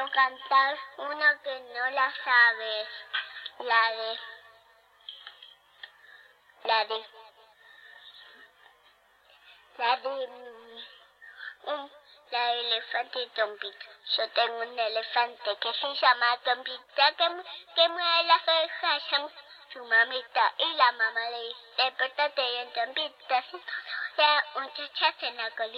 quiero cantar una que no la sabes. La de elefante y Tompita. Yo tengo un elefante que se llama Tompita, que mueve las orejas, llama a su mamita, y la mamá le dice, despertate bien, Tompita, si no, muchachas en la colina.